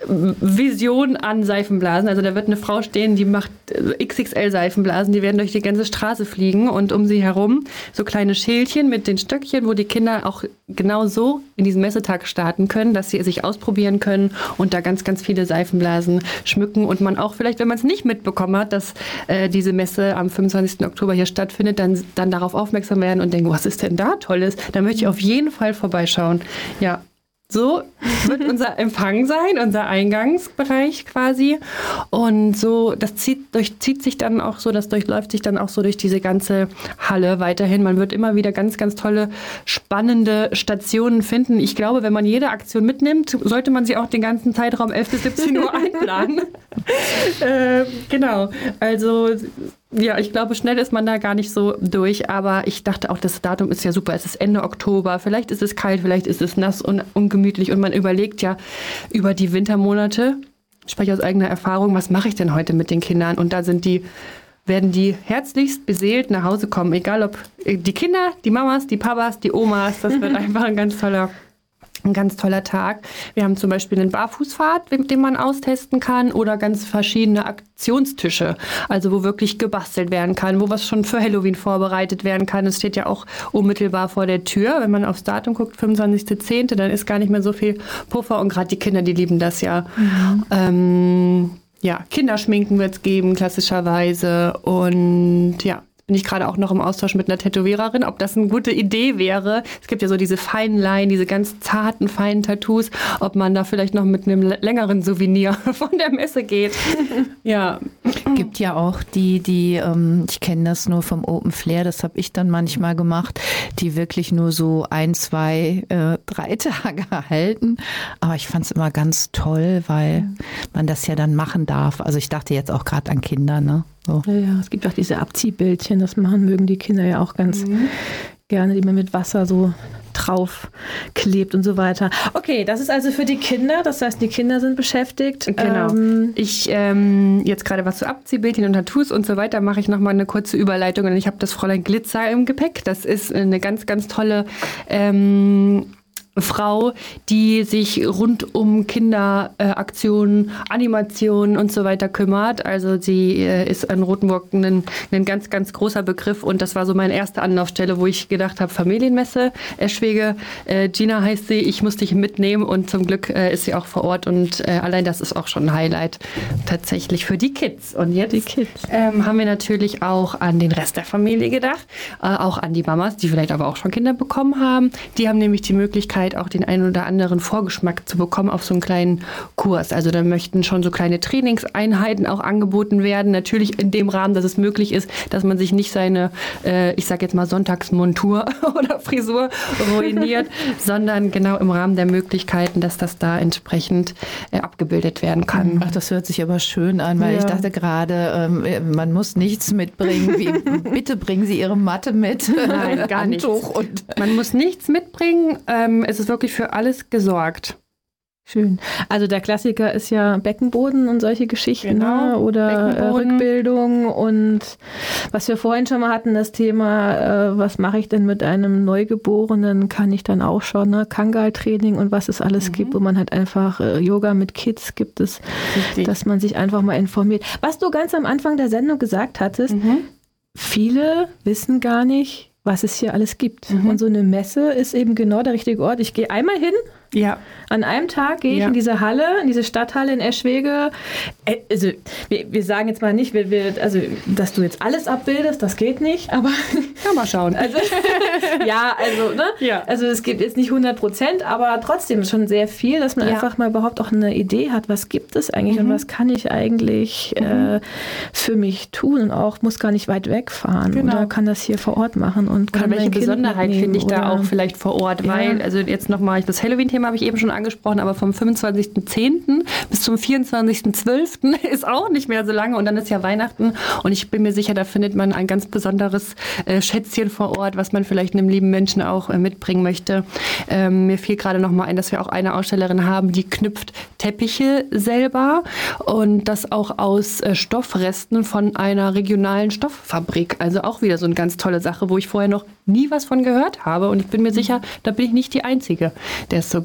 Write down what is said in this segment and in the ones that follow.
Vision an Seifenblasen. Also da wird eine Frau stehen, die macht XXL Seifenblasen, die werden durch die ganze Straße fliegen und um sie herum so kleine Schälchen mit den Stöckchen, wo die Kinder auch genau so in diesen Messetag starten können, dass sie sich ausprobieren können und da ganz, ganz viele Seifenblasen schmücken und man auch vielleicht, wenn man es nicht mitbekommen hat, dass diese Messe am 25. Oktober hier stattfindet, dann darauf aufmerksam werden und denken, was ist denn da Tolles? Da möchte ich auf jeden Fall vorbeischauen. Ja. So wird unser Empfang sein, unser Eingangsbereich quasi. Und so, das durchläuft sich dann auch so durch diese ganze Halle weiterhin. Man wird immer wieder ganz, ganz tolle, spannende Stationen finden. Ich glaube, wenn man jede Aktion mitnimmt, sollte man sie auch den ganzen Zeitraum 11 bis 17 Uhr einplanen. Genau, also ja, ich glaube, schnell ist man da gar nicht so durch, aber ich dachte auch, das Datum ist ja super. Es ist Ende Oktober, vielleicht ist es kalt, vielleicht ist es nass und ungemütlich und man überlegt ja über die Wintermonate, ich spreche aus eigener Erfahrung, was mache ich denn heute mit den Kindern? Und da werden die herzlichst beseelt nach Hause kommen, egal ob die Kinder, die Mamas, die Papas, die Omas, das wird einfach ein ganz toller Tag. Wir haben zum Beispiel einen Barfußpfad, den man austesten kann oder ganz verschiedene Aktionstische, also wo wirklich gebastelt werden kann, wo was schon für Halloween vorbereitet werden kann. Es steht ja auch unmittelbar vor der Tür. Wenn man aufs Datum guckt, 25.10., dann ist gar nicht mehr so viel Puffer und gerade die Kinder, die lieben das ja. Ja, Kinderschminken wird es geben, klassischerweise und ja. Bin ich gerade auch noch im Austausch mit einer Tätowiererin, ob das eine gute Idee wäre. Es gibt ja so diese feinen Linien, diese ganz zarten, feinen Tattoos, ob man da vielleicht noch mit einem längeren Souvenir von der Messe geht. Ja. Gibt ja auch ich kenne das nur vom Open Flair, das habe ich dann manchmal gemacht, die wirklich nur so 1, 2, 3 Tage halten. Aber ich fand es immer ganz toll, weil man das ja dann machen darf. Also ich dachte jetzt auch gerade an Kinder, ne? So. Ja, es gibt auch diese Abziehbildchen, das mögen die Kinder ja auch ganz gerne, die man mit Wasser so drauf klebt und so weiter. Okay, das ist also für die Kinder, das heißt, die Kinder sind beschäftigt. Genau. Ich jetzt gerade was zu Abziehbildchen und Tattoos und so weiter, mache ich nochmal eine kurze Überleitung. Und ich habe das Fräulein Glitzer im Gepäck. Das ist eine ganz, ganz tolle Frau, die sich rund um Kinderaktionen, Animationen und so weiter kümmert. Also sie ist in Rothenburg ein ganz, ganz großer Begriff und das war so meine erste Anlaufstelle, wo ich gedacht habe, Familienmesse, Eschwege, Gina heißt sie, ich muss dich mitnehmen und zum Glück ist sie auch vor Ort und allein das ist auch schon ein Highlight tatsächlich für die Kids. Und jetzt haben wir natürlich auch an den Rest der Familie gedacht, auch an die Mamas, die vielleicht aber auch schon Kinder bekommen haben. Die haben nämlich die Möglichkeit, auch den einen oder anderen Vorgeschmack zu bekommen auf so einen kleinen Kurs. Also da möchten schon so kleine Trainingseinheiten auch angeboten werden. Natürlich in dem Rahmen, dass es möglich ist, dass man sich nicht seine, ich sag jetzt mal Sonntagsmontur oder Frisur ruiniert, sondern genau im Rahmen der Möglichkeiten, dass das da entsprechend abgebildet werden kann. Ach, das hört sich aber schön an, weil ich dachte gerade, man muss nichts mitbringen. Bitte bringen Sie Ihre Matte mit. Nein, gar nicht. Man muss nichts mitbringen. Es ist wirklich für alles gesorgt. Schön. Also der Klassiker ist ja Beckenboden und solche Geschichten, genau, ne? Oder Rückbildung und was wir vorhin schon mal hatten, das Thema, was mache ich denn mit einem Neugeborenen, kann ich dann auch schon, ne? Kangal-Training und was es alles gibt, wo man halt einfach Yoga mit Kids gibt es, dass man sich einfach mal informiert. Was du ganz am Anfang der Sendung gesagt hattest, viele wissen gar nicht, was es hier alles gibt. Und so eine Messe ist eben genau der richtige Ort. Ich gehe einmal hin. Ja. An einem Tag gehe ich in diese Halle, in diese Stadthalle in Eschwege. Also wir sagen jetzt mal nicht, dass du jetzt alles abbildest, das geht nicht, aber ja, mal schauen. Also, ne? Ja. Also es gibt jetzt nicht 100%, aber trotzdem schon sehr viel, dass man einfach mal überhaupt auch eine Idee hat, was gibt es eigentlich und was kann ich eigentlich für mich tun und auch muss gar nicht weit wegfahren oder kann das hier vor Ort machen und kann welche Besonderheit finde ich da auch vielleicht vor Ort, weil also jetzt nochmal das Halloween-Thema habe ich eben schon angesprochen, aber vom 25.10. bis zum 24.12. ist auch nicht mehr so lange und dann ist ja Weihnachten und ich bin mir sicher, da findet man ein ganz besonderes Schätzchen vor Ort, was man vielleicht einem lieben Menschen auch mitbringen möchte. Mir fiel gerade noch mal ein, dass wir auch eine Ausstellerin haben, die knüpft Teppiche selber und das auch aus Stoffresten von einer regionalen Stofffabrik. Also auch wieder so eine ganz tolle Sache, wo ich vorher noch nie was von gehört habe und ich bin mir sicher, da bin ich nicht die Einzige, der es so ging.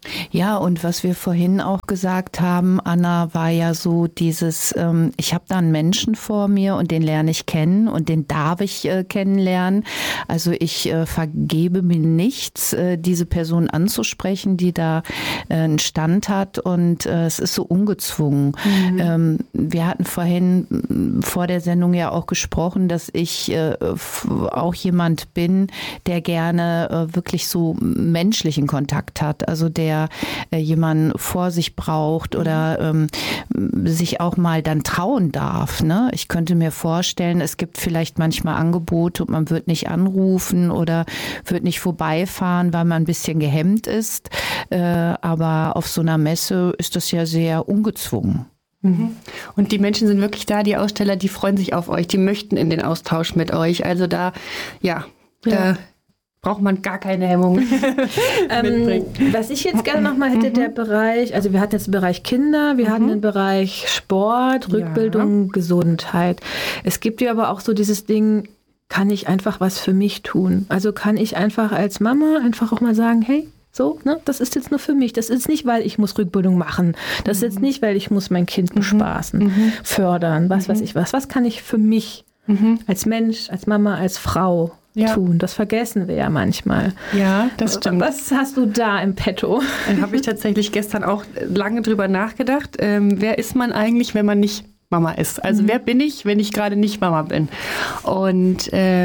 Ja, und was wir vorhin auch gesagt haben, Anna, war ja so dieses, ich habe da einen Menschen vor mir und den lerne ich kennen und den darf ich kennenlernen. Also ich vergebe mir nichts, diese Person anzusprechen, die da einen Stand hat, und es ist so ungezwungen. Wir hatten vorhin vor der Sendung ja auch gesprochen, dass ich auch jemand bin, der gerne wirklich so menschlichen Kontakt hat, also der jemanden vor sich braucht oder sich auch mal dann trauen darf. Ne? Ich könnte mir vorstellen, es gibt vielleicht manchmal Angebote und man wird nicht anrufen oder wird nicht vorbeifahren, weil man ein bisschen gehemmt ist. Aber auf so einer Messe ist das ja sehr ungezwungen. Und die Menschen sind wirklich da, die Aussteller, die freuen sich auf euch, die möchten in den Austausch mit euch. Also da braucht man gar keine Hemmung mitbringen. Was ich jetzt gerne nochmal hätte, der Bereich, also wir hatten jetzt den Bereich Kinder, wir hatten den Bereich Sport, Rückbildung, Gesundheit. Es gibt ja aber auch so dieses Ding, kann ich einfach was für mich tun? Also kann ich einfach als Mama einfach auch mal sagen, hey, so, ne, das ist jetzt nur für mich. Das ist nicht, weil ich muss Rückbildung machen. Das ist jetzt nicht, weil ich muss mein Kind bespaßen, fördern, was weiß ich was. Was kann ich für mich als Mensch, als Mama, als Frau tun? Das vergessen wir ja manchmal. Ja, das stimmt. Was hast du da im Petto? Da habe ich tatsächlich gestern auch lange drüber nachgedacht. Wer ist man eigentlich, wenn man nicht Mama ist? Also wer bin ich, wenn ich gerade nicht Mama bin? Und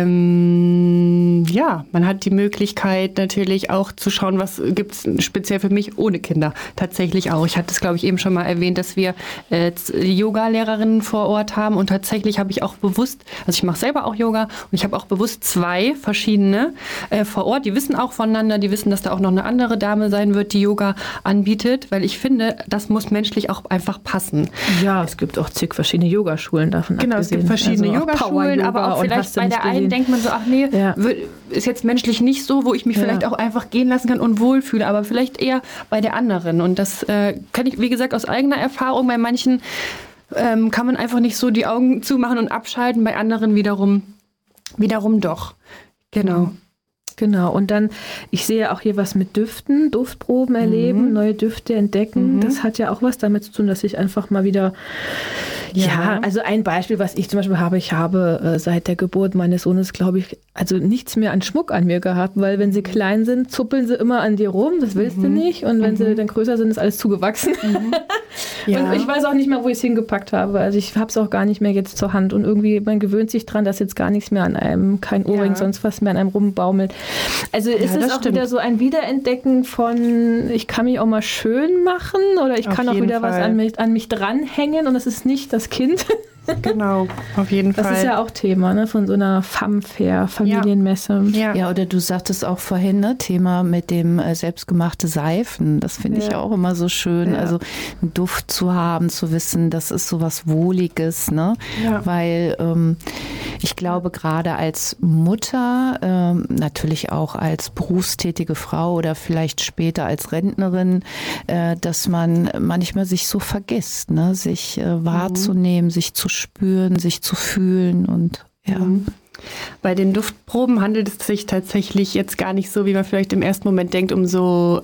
man hat die Möglichkeit natürlich auch zu schauen, was gibt es speziell für mich ohne Kinder. Tatsächlich auch. Ich hatte es, glaube ich, eben schon mal erwähnt, dass wir Yoga-Lehrerinnen vor Ort haben, und tatsächlich habe ich auch bewusst, also ich mache selber auch Yoga, und ich habe auch bewusst 2 verschiedene vor Ort. Die wissen auch voneinander, die wissen, dass da auch noch eine andere Dame sein wird, die Yoga anbietet, weil ich finde, das muss menschlich auch einfach passen. Ja, es gibt auch zig verschiedene Yogaschulen davon. Genau, es gibt verschiedene Yogaschulen, aber auch vielleicht bei der einen denkt man so, ach nee, ist jetzt menschlich nicht so, wo ich mich vielleicht auch einfach gehen lassen kann und wohlfühle, aber vielleicht eher bei der anderen. Und das kann ich, wie gesagt, aus eigener Erfahrung, bei manchen kann man einfach nicht so die Augen zumachen und abschalten, bei anderen wiederum doch. Genau. Genau, und dann, ich sehe auch hier was mit Düften, Duftproben erleben, neue Düfte entdecken. Das hat ja auch was damit zu tun, dass ich einfach mal wieder, also ein Beispiel, was ich zum Beispiel habe, ich habe seit der Geburt meines Sohnes, glaube ich, also nichts mehr an Schmuck an mir gehabt, weil wenn sie klein sind, zuppeln sie immer an dir rum, das willst du nicht, und wenn sie dann größer sind, ist alles zugewachsen. Und ich weiß auch nicht mehr, wo ich es hingepackt habe, also ich habe es auch gar nicht mehr jetzt zur Hand, und irgendwie, man gewöhnt sich dran, dass jetzt gar nichts mehr an einem, kein Ohrring, sonst was mehr an einem rumbaumelt. Also ist es auch wieder so ein Wiederentdecken von, ich kann mich auch mal schön machen, oder ich kann auch wieder was an mich dranhängen, und es ist nicht das Kind. Genau, auf jeden Fall. Das ist ja auch Thema, ne, von so einer Femme-Fair, Familienmesse. Ja, oder du sagtest auch vorhin, ne, Thema mit dem selbstgemachte Seifen. Das finde ich auch immer so schön. Ja. Also einen Duft zu haben, zu wissen, das ist so was Wohliges, ne? Ja. Weil ich glaube, gerade als Mutter, natürlich auch als berufstätige Frau oder vielleicht später als Rentnerin, dass man manchmal sich so vergisst, ne? Sich wahrzunehmen, sich zu spüren, sich zu fühlen, und Bei den Duftproben handelt es sich tatsächlich jetzt gar nicht so, wie man vielleicht im ersten Moment denkt, um so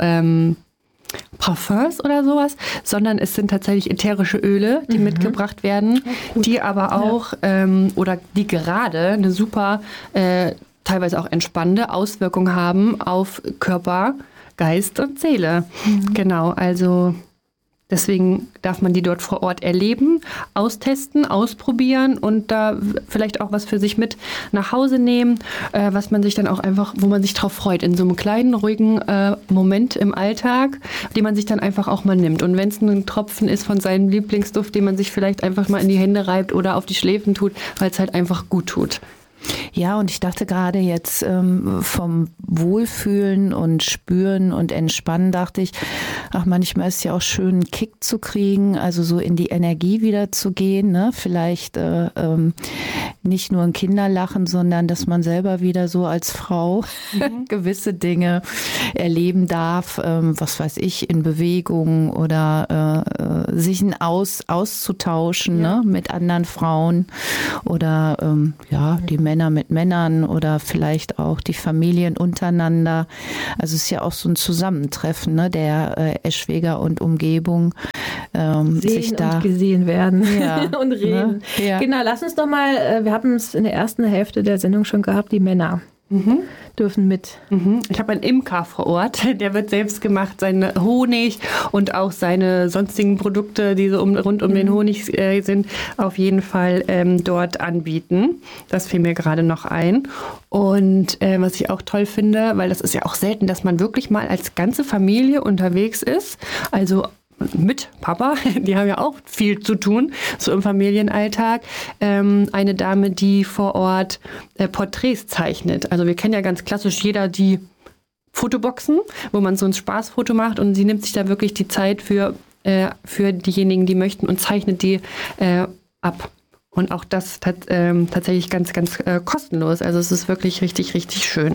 Parfums oder sowas, sondern es sind tatsächlich ätherische Öle, die mitgebracht werden, die aber auch oder die gerade eine super, teilweise auch entspannende Auswirkung haben auf Körper, Geist und Seele. Genau, also deswegen darf man die dort vor Ort erleben, austesten, ausprobieren und da vielleicht auch was für sich mit nach Hause nehmen, was man sich dann auch einfach, wo man sich drauf freut, in so einem kleinen, ruhigen Moment im Alltag, den man sich dann einfach auch mal nimmt. Und wenn es ein Tropfen ist von seinem Lieblingsduft, den man sich vielleicht einfach mal in die Hände reibt oder auf die Schläfen tut, weil es halt einfach gut tut. Ja, und ich dachte gerade jetzt vom Wohlfühlen und Spüren und Entspannen, dachte ich, ach, manchmal ist ja auch schön, einen Kick zu kriegen, also so in die Energie wieder zu gehen, ne? Vielleicht nicht nur ein Kinderlachen, sondern dass man selber wieder so als Frau gewisse Dinge erleben darf, was weiß ich, in Bewegung oder sich auszutauschen, ne? Mit anderen Frauen oder die Männer mit Männern oder vielleicht auch die Familien untereinander. Also es ist ja auch so ein Zusammentreffen, ne, der Eschweger und Umgebung. Sehen und gesehen werden und reden. Ne? Ja. Genau, lass uns doch mal, wir haben es in der ersten Hälfte der Sendung schon gehabt, die Männer dürfen mit. Ich habe einen Imker vor Ort, der wird selbst gemacht, seinen Honig und auch seine sonstigen Produkte, die so rund um den Honig sind, auf jeden Fall dort anbieten. Das fiel mir gerade noch ein. Und was ich auch toll finde, weil das ist ja auch selten, dass man wirklich mal als ganze Familie unterwegs ist, also mit Papa, die haben ja auch viel zu tun, so im Familienalltag. Eine Dame, die vor Ort Porträts zeichnet. Also wir kennen ja ganz klassisch jeder die Fotoboxen, wo man so ein Spaßfoto macht und sie nimmt sich da wirklich die Zeit für diejenigen, die möchten und zeichnet die ab. Und auch das tatsächlich ganz, ganz kostenlos. Also es ist wirklich richtig, richtig schön.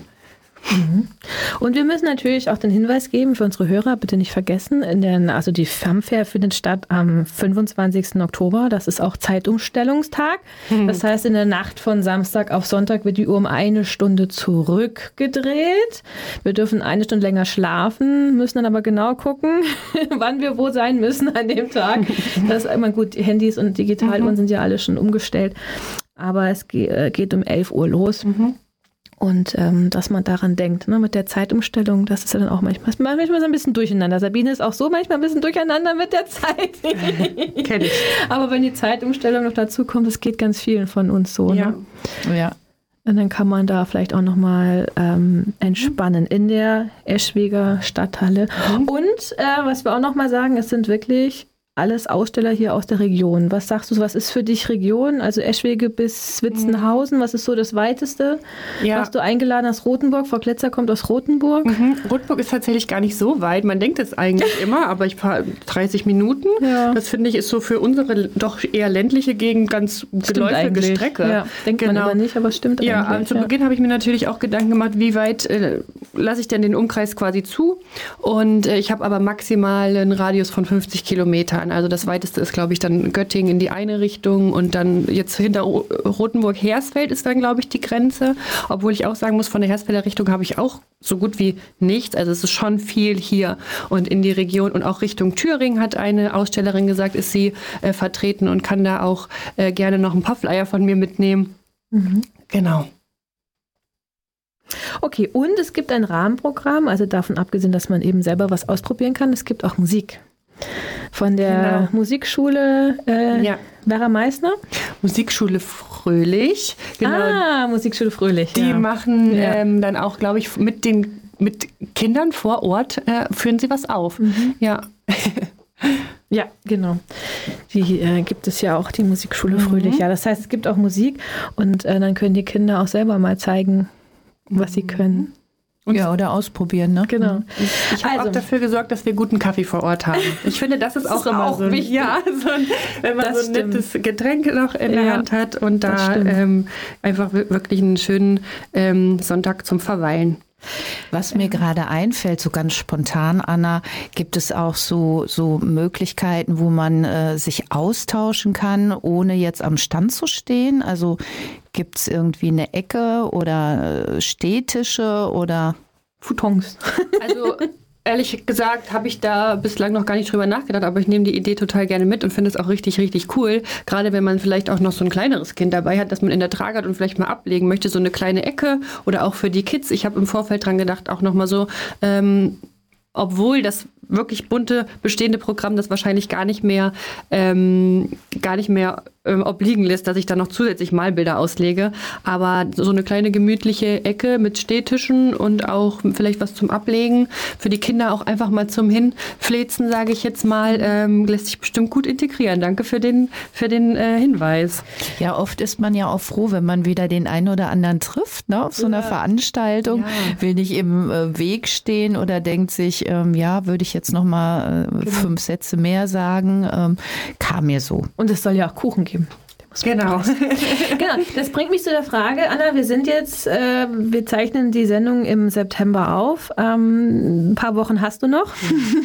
Und wir müssen natürlich auch den Hinweis geben für unsere Hörer, bitte nicht vergessen, also die Funfair findet statt am 25. Oktober. Das ist auch Zeitumstellungstag. Das heißt, in der Nacht von Samstag auf Sonntag wird die Uhr um 1 Stunde zurückgedreht. Wir dürfen 1 Stunde länger schlafen, müssen dann aber genau gucken, wann wir wo sein müssen an dem Tag. Das ist immer gut, die Handys und Digitaluhren sind ja alle schon umgestellt. Aber es geht um 11 Uhr los. Und dass man daran denkt, ne, mit der Zeitumstellung, das ist ja dann auch manchmal so ein bisschen durcheinander. Sabine ist auch so manchmal ein bisschen durcheinander mit der Zeit. Kenn ich. Aber wenn die Zeitumstellung noch dazu kommt, das geht ganz vielen von uns so. Ja. Ne? Ja. Und dann kann man da vielleicht auch nochmal entspannen in der Eschweger Stadthalle. Und was wir auch nochmal sagen, es sind wirklich alles Aussteller hier aus der Region. Was sagst du, was ist für dich Region? Also Eschwege bis Witzenhausen, was ist so das Weiteste, was du eingeladen hast? Rotenburg, Frau Kletzer kommt aus Rotenburg. Rotenburg ist tatsächlich gar nicht so weit. Man denkt es eigentlich immer, aber ich fahre 30 Minuten. Ja. Das finde ich ist so für unsere doch eher ländliche Gegend ganz geläufige Strecke. Ja, denkt man aber nicht, aber stimmt eigentlich. Ja, zu Beginn habe ich mir natürlich auch Gedanken gemacht, wie weit lasse ich denn den Umkreis quasi zu? Und ich habe aber maximal einen Radius von 50 Kilometern. Also das weiteste ist, glaube ich, dann Göttingen in die eine Richtung und dann jetzt hinter Rotenburg-Hersfeld ist dann, glaube ich, die Grenze. Obwohl ich auch sagen muss, von der Hersfelder Richtung habe ich auch so gut wie nichts. Also es ist schon viel hier und in die Region und auch Richtung Thüringen hat eine Ausstellerin gesagt, ist sie vertreten und kann da auch gerne noch ein paar Flyer von mir mitnehmen. Genau. Okay, und es gibt ein Rahmenprogramm, also davon abgesehen, dass man eben selber was ausprobieren kann, es gibt auch Musik. Von der Musikschule Vera Meissner. Musikschule Fröhlich. Genau. Musikschule Fröhlich. Die machen dann auch, glaube ich, mit Kindern vor Ort führen sie was auf. Ja. Ja, genau. Die gibt es ja auch, die Musikschule Fröhlich. Ja, das heißt, es gibt auch Musik und dann können die Kinder auch selber mal zeigen, was sie können. Oder ausprobieren, ne? Genau. Ich habe auch dafür gesorgt, dass wir guten Kaffee vor Ort haben. Ich finde, das ist auch immer so wichtig. Ja, wenn man so ein nettes Getränk noch in der Hand hat und da einfach wirklich einen schönen Sonntag zum Verweilen. Was mir gerade einfällt, so ganz spontan, Anna, gibt es auch so Möglichkeiten, wo man sich austauschen kann, ohne jetzt am Stand zu stehen? Also gibt es irgendwie eine Ecke oder Stehtische oder Futons? Also ehrlich gesagt habe ich da bislang noch gar nicht drüber nachgedacht, aber ich nehme die Idee total gerne mit und finde es auch richtig, richtig cool. Gerade wenn man vielleicht auch noch so ein kleineres Kind dabei hat, das man in der Trage hat und vielleicht mal ablegen möchte, so eine kleine Ecke oder auch für die Kids. Ich habe im Vorfeld dran gedacht, auch nochmal so, obwohl das wirklich bunte bestehende Programm das wahrscheinlich gar nicht mehr obliegen lässt, dass ich da noch zusätzlich Malbilder auslege. Aber so eine kleine gemütliche Ecke mit Stehtischen und auch vielleicht was zum Ablegen. Für die Kinder auch einfach mal zum Hinfläzen, sage ich jetzt mal, lässt sich bestimmt gut integrieren. Danke für den Hinweis. Ja, oft ist man ja auch froh, wenn man wieder den einen oder anderen trifft, ne, auf so einer Veranstaltung. Ja. Will nicht im Weg stehen oder denkt sich, würde ich jetzt noch mal 5 Sätze mehr sagen. Kam mir so. Und es soll ja auch Kuchen geben. Genau. Genau, das bringt mich zu der Frage, Anna, wir zeichnen die Sendung im September auf. Ein paar Wochen hast du noch.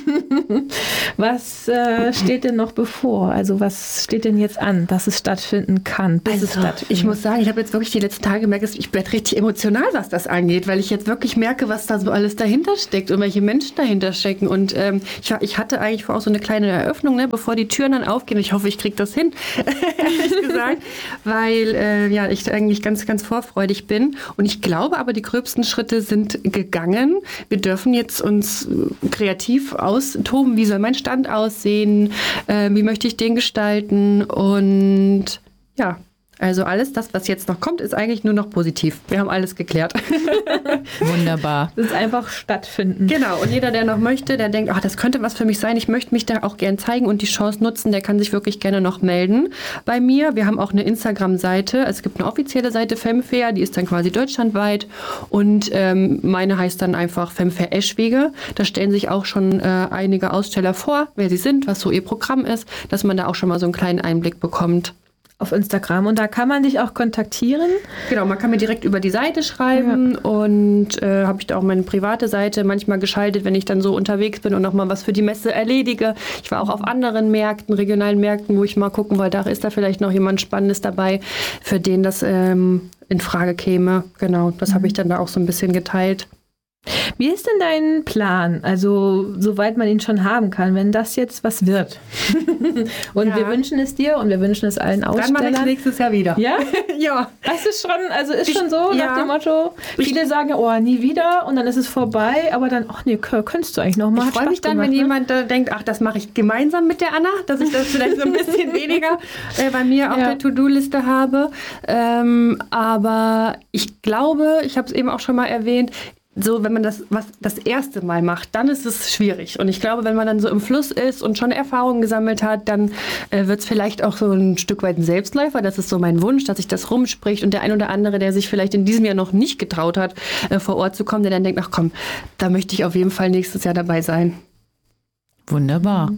Was steht denn noch bevor? Also was steht denn jetzt an, dass es stattfinden kann, bis es stattfindet? Ich muss sagen, ich habe jetzt wirklich die letzten Tage gemerkt, ich werde richtig emotional, was das angeht, weil ich jetzt wirklich merke, was da so alles dahinter steckt und welche Menschen dahinter stecken. Und ich hatte eigentlich vor auch so eine kleine Eröffnung, ne, bevor die Türen dann aufgehen. Ich hoffe, ich kriege das hin, ehrlich gesagt, weil ich eigentlich ganz, ganz vorfreudig bin. Und ich glaube aber, die gröbsten Schritte sind gegangen. Wir dürfen jetzt uns kreativ austoben. Wie soll mein Stand aussehen? Wie möchte ich den gestalten? Und ja, also alles das, was jetzt noch kommt, ist eigentlich nur noch positiv. Wir haben alles geklärt. Wunderbar. Das ist einfach stattfinden. Genau, und jeder, der noch möchte, der denkt, ach, das könnte was für mich sein, ich möchte mich da auch gern zeigen und die Chance nutzen, der kann sich wirklich gerne noch melden bei mir. Wir haben auch eine Instagram-Seite, es gibt eine offizielle Seite Femfair, die ist dann quasi deutschlandweit und meine heißt dann einfach Femfair Eschwege. Da stellen sich auch schon einige Aussteller vor, wer sie sind, was so ihr Programm ist, dass man da auch schon mal so einen kleinen Einblick bekommt. Auf Instagram. Und da kann man dich auch kontaktieren? Genau, man kann mir direkt über die Seite schreiben und habe ich da auch meine private Seite manchmal geschaltet, wenn ich dann so unterwegs bin und nochmal was für die Messe erledige. Ich war auch auf anderen Märkten, regionalen Märkten, wo ich mal gucken wollte, ist da vielleicht noch jemand Spannendes dabei, für den das in Frage käme. Genau, das habe ich dann da auch so ein bisschen geteilt. Wie ist denn dein Plan? Also, soweit man ihn schon haben kann, wenn das jetzt was wird. Und wir wünschen es dir und wir wünschen es allen Ausstellern. Dann mache ich nächstes Jahr wieder. Ja? Ja. Das ist schon, schon so nach dem Motto, viele sagen ja, oh, nie wieder und dann ist es vorbei, aber dann, ach nee, könntest du eigentlich noch mal. Ich freue mich dann, wenn jemand denkt, ach, das mache ich gemeinsam mit der Anna, dass ich das vielleicht so ein bisschen weniger bei mir auf der To-Do-Liste habe. Aber ich glaube, ich habe es eben auch schon mal erwähnt, so, wenn man das erste Mal macht, dann ist es schwierig. Und ich glaube, wenn man dann so im Fluss ist und schon Erfahrungen gesammelt hat, dann wird es vielleicht auch so ein Stück weit ein Selbstläufer. Das ist so mein Wunsch, dass sich das rumspricht. Und der ein oder andere, der sich vielleicht in diesem Jahr noch nicht getraut hat, vor Ort zu kommen, der dann denkt, ach komm, da möchte ich auf jeden Fall nächstes Jahr dabei sein. Wunderbar.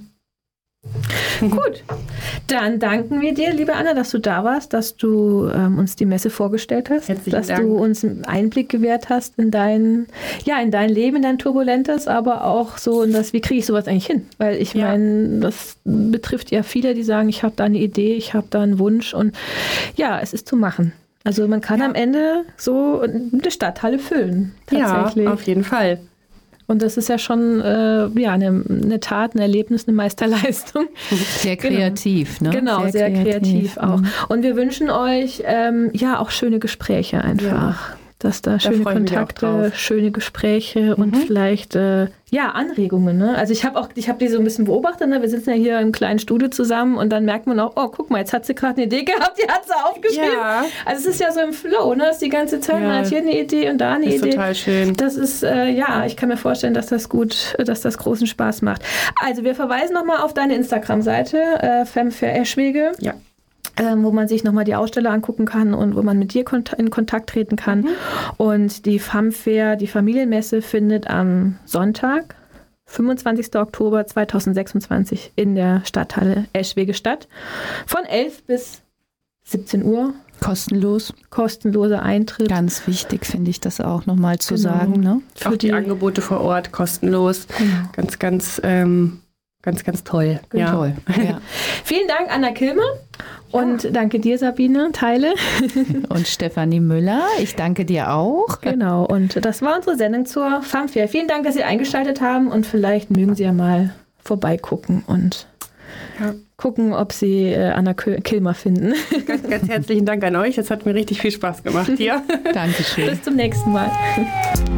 Gut, dann danken wir dir, liebe Anna, dass du da warst, dass du uns die Messe vorgestellt hast, dass du uns einen Einblick gewährt hast in dein Leben, in dein turbulentes, aber auch so in das, wie kriege ich sowas eigentlich hin? Weil ich meine, das betrifft ja viele, die sagen, ich habe da eine Idee, ich habe da einen Wunsch und ja, es ist zu machen. Also man kann am Ende so eine Stadthalle füllen, tatsächlich. Ja, auf jeden Fall. Und das ist ja schon eine Tat, ein Erlebnis, eine Meisterleistung. Sehr kreativ, ne? Genau, sehr kreativ auch. Und wir wünschen euch auch schöne Gespräche einfach. Ja. Dass da schöne Kontakte, schöne Gespräche und vielleicht Anregungen. Ne? Also ich habe die so ein bisschen beobachtet. Ne? Wir sitzen ja hier im kleinen Studio zusammen und dann merkt man auch, oh, guck mal, jetzt hat sie gerade eine Idee gehabt, die hat sie aufgeschrieben. Ja. Also es ist ja so im Flow, ne? Das ist die ganze Zeit, man hat hier eine Idee und da eine Idee. Das ist total schön. Das ist, ich kann mir vorstellen, dass das großen Spaß macht. Also wir verweisen nochmal auf deine Instagram-Seite, Femfair Eschwege. Ja. Wo man sich nochmal die Aussteller angucken kann und wo man mit dir in Kontakt treten kann. Und die Femfair, die Familienmesse, findet am Sonntag, 25. Oktober 2026 in der Stadthalle Eschwege statt. Von 11 bis 17 Uhr. Kostenlos. Kostenloser Eintritt. Ganz wichtig finde ich das auch nochmal zu sagen. Ne? Auch die Angebote vor Ort kostenlos. Ganz, ganz... Ganz, ganz toll. Ja. Toll. Ja. Vielen Dank, Anna Kilmer. Und danke dir, Sabine Theile. Und Stefanie Müller. Ich danke dir auch. Genau. Und das war unsere Sendung zur Femfair. Vielen Dank, dass Sie eingeschaltet haben. Und vielleicht mögen Sie ja mal vorbeigucken und gucken, ob Sie Anna Kilmer finden. Ganz, ganz herzlichen Dank an euch. Es hat mir richtig viel Spaß gemacht hier. Dankeschön. Bis zum nächsten Mal.